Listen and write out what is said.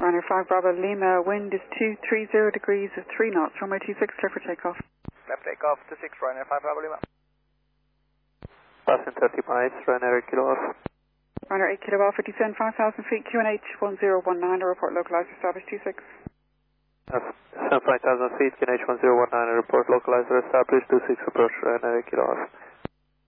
Ryanair 5 Bravo Lima, wind is 230 degrees at 3 knots, runway 26, clear for takeoff. Left takeoff to 6, Ryanair 5 Bravo Lima. Passing 30 miles, Ryanair 8 kilo off. Ryanair 8 kilo off, descend 5,000 feet, QNH 1019, a report localizer established 26. Descend 5,000 feet, QNH 1019, a report localizer established 26, approach Ryanair 8 kilo off.